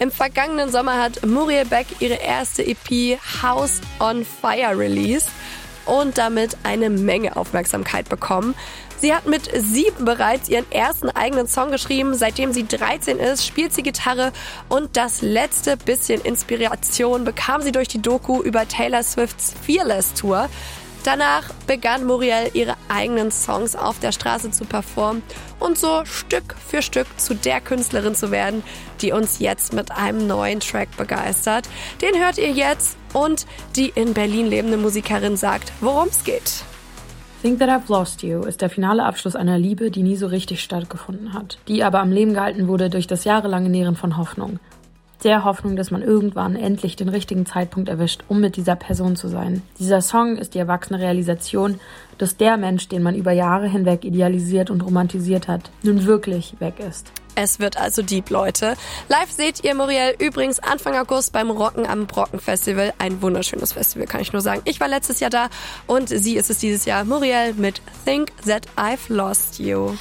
Im vergangenen Sommer hat Muriel Beck ihre erste EP House on Fire released und damit eine Menge Aufmerksamkeit bekommen. Sie hat mit 7 bereits ihren ersten eigenen Song geschrieben. Seitdem sie 13 ist, spielt sie Gitarre und das letzte bisschen Inspiration bekam sie durch die Doku über Taylor Swifts Fearless Tour. Danach begann Muriel ihre eigenen Songs auf der Straße zu performen und so Stück für Stück zu der Künstlerin zu werden, die uns jetzt mit einem neuen Track begeistert. Den hört ihr jetzt und die in Berlin lebende Musikerin sagt, worum es geht. Think That I've Lost You ist der finale Abschluss einer Liebe, die nie so richtig stattgefunden hat, die aber am Leben gehalten wurde durch das jahrelange Nähren von Hoffnung. Der Hoffnung, dass man irgendwann endlich den richtigen Zeitpunkt erwischt, um mit dieser Person zu sein. Dieser Song ist die erwachsene Realisation, dass der Mensch, den man über Jahre hinweg idealisiert und romantisiert hat, nun wirklich weg ist. Es wird also deep, Leute. Live seht ihr Muriel übrigens Anfang August beim Rocken am Brocken Festival. Ein wunderschönes Festival, kann ich nur sagen. Ich war letztes Jahr da und sie ist es dieses Jahr. Muriel mit Think That I've Lost You.